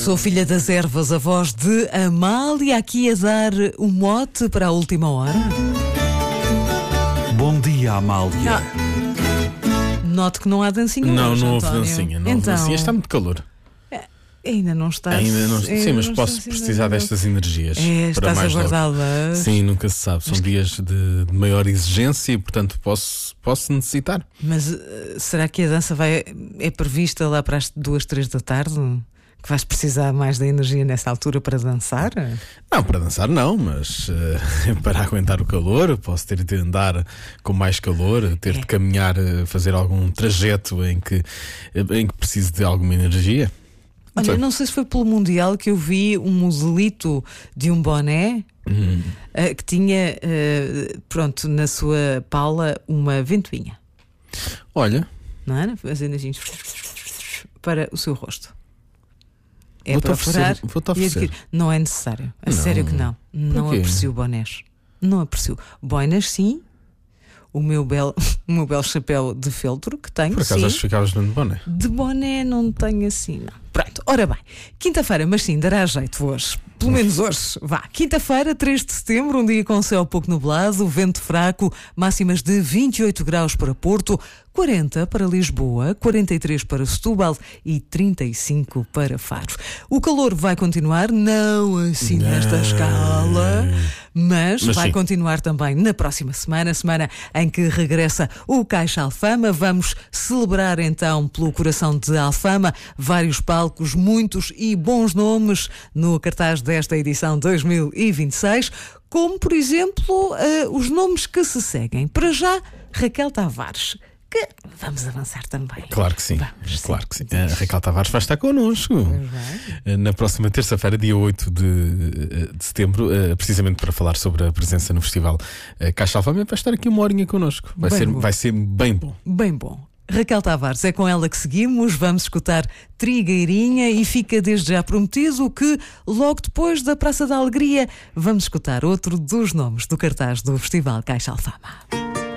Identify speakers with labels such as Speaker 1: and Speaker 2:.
Speaker 1: sou filha das ervas, a voz de Amália, aqui a dar o mote para a última hora.
Speaker 2: Bom dia, Amália.
Speaker 1: Note que não há dancinha
Speaker 3: Não,
Speaker 1: hoje,
Speaker 3: não houve
Speaker 1: António.
Speaker 3: dancinha. Não houve
Speaker 1: Então,
Speaker 3: dancinha. Está muito calor.
Speaker 1: ainda não estás.
Speaker 3: Ainda não, sim, mas
Speaker 1: não
Speaker 3: posso
Speaker 1: estás
Speaker 3: precisar
Speaker 1: ainda-
Speaker 3: destas energias.
Speaker 1: É,
Speaker 3: para
Speaker 1: estás
Speaker 3: mais logo.
Speaker 1: aguardada.
Speaker 3: Sim, nunca se sabe. São dias de maior exigência e, portanto, posso necessitar.
Speaker 1: Mas será que a dança é prevista lá para as 2, 3 da tarde? Que vais precisar mais da energia nessa altura para dançar?
Speaker 3: Não, para dançar não, mas para aguentar o calor, posso ter de andar com mais calor, ter de caminhar, fazer algum trajeto em que preciso de alguma energia.
Speaker 1: Olha, não sei se foi pelo Mundial que eu vi um modelito de um boné que tinha, pronto, na sua pala uma ventoinha.
Speaker 3: Olha,
Speaker 1: Não era? Fazendo assim para o seu rosto. É
Speaker 3: Vou-te
Speaker 1: para
Speaker 3: oferecer-
Speaker 1: furar
Speaker 3: vou-te
Speaker 1: e
Speaker 3: oferecer.
Speaker 1: adquirir. Não é necessário. A
Speaker 3: Não.
Speaker 1: sério que não. Não
Speaker 3: Porquê?
Speaker 1: aprecio bonés. Não aprecio. Boinas, sim. O meu belo chapéu de feltro que tenho,
Speaker 3: por acaso
Speaker 1: sim.
Speaker 3: acho que ficavas no boné.
Speaker 1: De boné não tenho assim, não. Pronto, ora bem, quinta-feira, mas sim, dará jeito hoje. Pelo menos hoje, vá. Quinta-feira, 3 de setembro, um dia com céu pouco nublado, vento fraco, máximas de 28 graus para Porto, 40 para Lisboa, 43 para Setúbal e 35 para Faro. O calor vai continuar, não assim nesta escala, mas vai
Speaker 3: sim.
Speaker 1: continuar também na próxima semana em que regressa o Caixa Alfama. Vamos celebrar então pelo coração de Alfama, vários palcos, muitos e bons nomes no cartaz desta edição 2026, como por exemplo os nomes que se seguem. Para já, Raquel Tavares, que vamos avançar também.
Speaker 3: Claro que sim.
Speaker 1: Vamos,
Speaker 3: Claro que sim. A Raquel Tavares vai estar connosco na próxima terça-feira, dia 8 de setembro, precisamente para falar sobre a presença no festival Caixa Alfama. Vai estar aqui uma horinha connosco. Vai ser bem bom.
Speaker 1: Bem bom. Raquel Tavares, é com ela que seguimos, vamos escutar Trigueirinha e fica desde já prometido que logo depois da Praça da Alegria vamos escutar outro dos nomes do cartaz do Festival Caixa Alfama.